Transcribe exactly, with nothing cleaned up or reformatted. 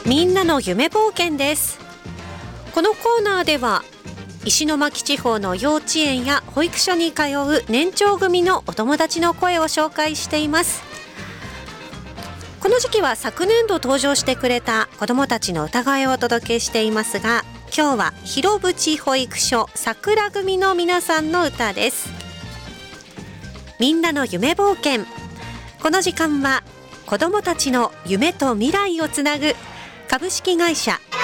みんなの夢冒険です。このコーナーでは石巻地方の幼稚園や保育所に通う年長組のお友達の声を紹介しています。この時期は昨年度登場してくれた子どもたちの歌声をお届けしていますが、今日は広淵保育所桜組の皆さんの歌です。みんなの夢冒険。この時間は子どもたちの夢と未来をつなぐ株式会社